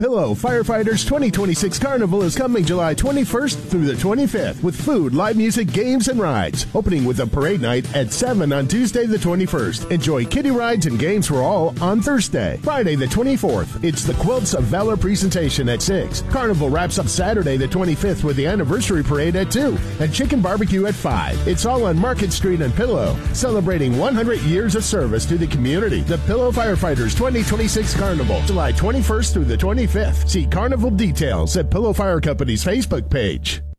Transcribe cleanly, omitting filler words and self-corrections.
Pillow Firefighters 2026 Carnival is coming July 21st through the 25th with food, live music, games, and rides. Opening with a parade night at 7 on Tuesday the 21st. Enjoy kiddie rides and games for all on Thursday. Friday the 24th, it's the Quilts of Valor presentation at 6. Carnival wraps up Saturday the 25th with the anniversary parade at 2 and chicken barbecue at 5. It's all on Market Street and Pillow, celebrating 100 years of service to the community. The Pillow Firefighters 2026 Carnival, July 21st through the 25th. See Carnival details at Pillow Fire Company's Facebook page.